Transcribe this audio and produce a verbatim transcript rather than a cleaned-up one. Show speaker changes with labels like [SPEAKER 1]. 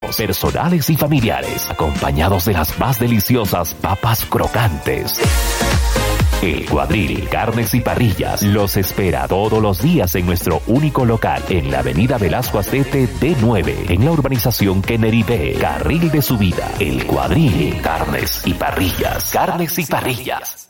[SPEAKER 1] íntimos, personales y familiares, acompañados de las más deliciosas papas crocantes. El Cuadril Carnes y Parrillas los espera todos los días en nuestro único local en la avenida Velasco Astete D nueve, en la urbanización Kennedy B, carril de subida. El Cuadril Carnes y Parrillas. Carnes y Parrillas.